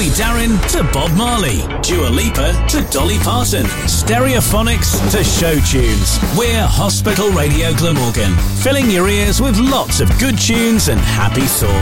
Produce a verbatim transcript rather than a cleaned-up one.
Bobby Darin to Bob Marley, Dua Lipa to Dolly Parton, Stereophonics to show tunes. We're Hospital Radio Glamorgan, filling your ears with lots of good tunes and happy thoughts.